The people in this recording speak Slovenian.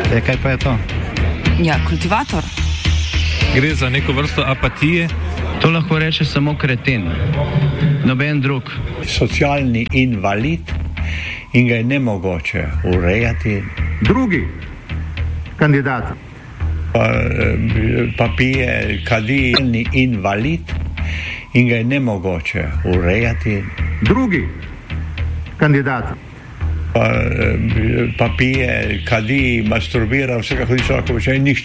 Kaj pa je to? Ja, kultivator. Gre za neko vrsto apatije. To lahko reče samo kreten, noben drug. Socialni invalid in ga je nemogoče urejati. Drugi kandidat. Pa pije, kadi, invalid in ga je nemogoče urejati. Drugi kandidat. Pa pije, kadi, masturbira, vse kako lahko počne, nihče